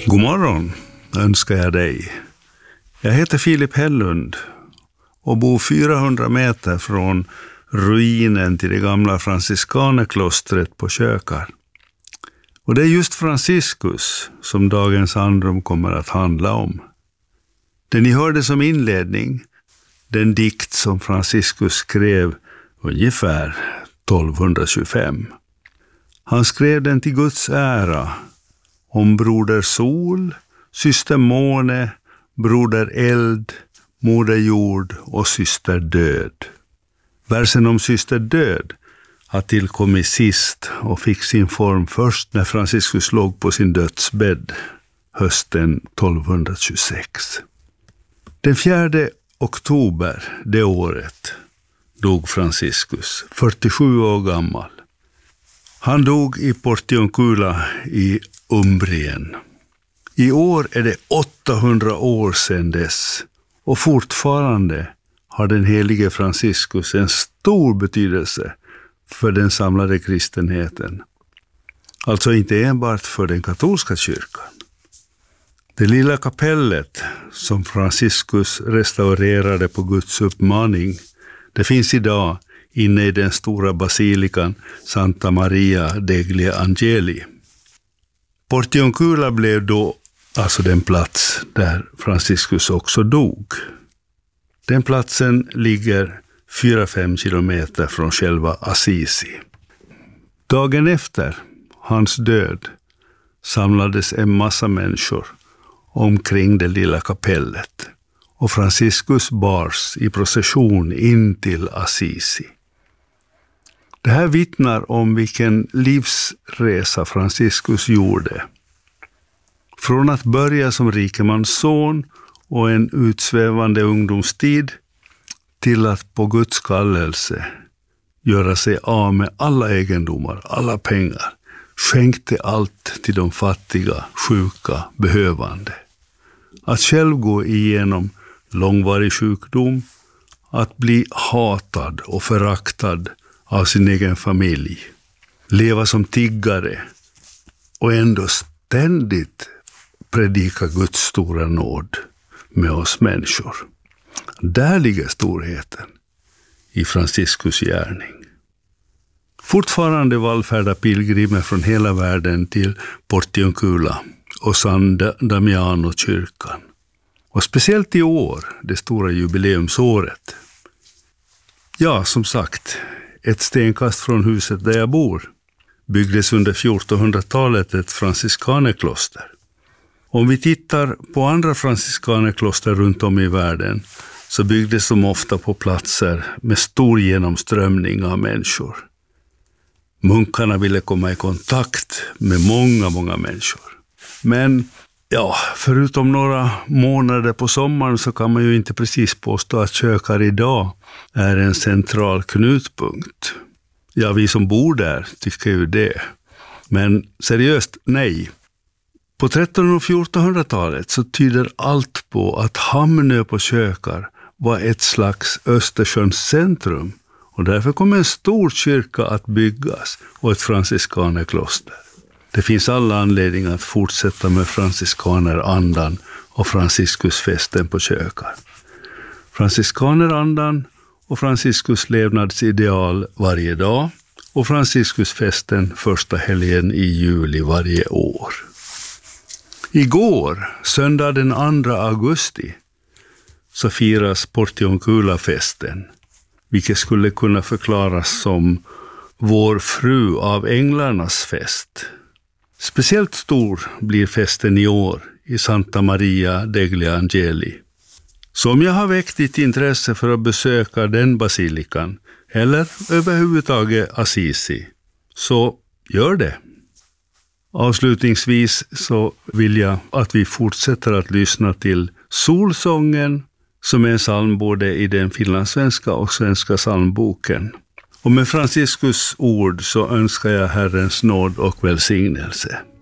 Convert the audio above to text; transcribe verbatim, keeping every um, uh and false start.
God morgon önskar jag dig. Jag heter Filip Hellund och bor fyrahundra meter från ruinen till det gamla franciskanerklostret på Kökar. Och det är just Franciscus som dagens andrum kommer att handla om. Det ni hörde som inledning, den dikt som Franciscus skrev ungefär tolvhundratjugofem. Han skrev den till Guds ära om broder sol, syster måne, broder eld, moder jord och syster död. Versen om syster död har tillkommit sist och fick sin form först när Franciscus låg på sin dödsbädd hösten tolvhundratjugosex. Den fjärde oktober det året dog Franciscus, fyrtiosju år gammal. Han dog i Portiuncula i Umbrien. I år är det åttahundra år sedan dess och fortfarande har den helige Franciscus en stor betydelse för den samlade kristenheten. Alltså inte enbart för den katolska kyrkan. Det lilla kapellet som Franciscus restaurerade på Guds uppmaning, det finns idag inne i den stora basilikan Santa Maria degli Angeli. Portiuncula blev då alltså den plats där Franciscus också dog. Den platsen ligger fyra till fem kilometer från själva Assisi. Dagen efter hans död samlades en massa människor omkring det lilla kapellet och Franciscus bars i procession in till Assisi. Det här vittnar om vilken livsresa Franciscus gjorde. Från att börja som rikemans son och en utsvävande ungdomstid till att på Guds kallelse göra sig av med alla egendomar, alla pengar, skänkte allt till de fattiga, sjuka, behövande. Att själv gå igenom långvarig sjukdom, att bli hatad och föraktad av sin egen familj, leva som tiggare och ändå ständigt predika Guds stora nåd med oss människor. Där ligger storheten i Franciscus gärning. Fortfarande vallfärdar pilgrimer från hela världen till Portiuncula och San Damiano-kyrkan. Och speciellt i år, det stora jubileumsåret. Ja, som sagt, ett stenkast från huset där jag bor byggdes under fjortonhundratalet ett franciskanerkloster. Om vi tittar på andra franciskanerkloster runt om i världen så byggdes de ofta på platser med stor genomströmning av människor. Munkarna ville komma i kontakt med många, många människor. Men ja, förutom några månader på sommaren så kan man ju inte precis påstå att Kökar idag är en central knutpunkt. Ja, vi som bor där tycker ju det. Men seriöst, nej. På trettonhundra- och fjortonhundratalet så tyder allt på att Hamnö på Kökar var ett slags Östersjöns centrum. Och därför kom en stor kyrka att byggas och ett franciskanerkloster. Det finns alla anledningar att fortsätta med franciskanerandan och Franciscusfesten på Kökar. Franciskanerandan och Franciscus levnadsideal varje dag och Franciscusfesten första helgen i juli varje år. Igår, söndag den andra augusti, så firas Portiuncula-festen, vilket skulle kunna förklaras som vår fru av änglarnas fest. Speciellt stor blir festen i år i Santa Maria degli Angeli. Så om jag har väckt ditt intresse för att besöka den basilikan eller överhuvudtaget Assisi, så gör det. Avslutningsvis så vill jag att vi fortsätter att lyssna till Solsången, som är en psalm både i den finlandssvenska och svenska psalmboken. Och med Franciscus ord så önskar jag Herrens nåd och välsignelse.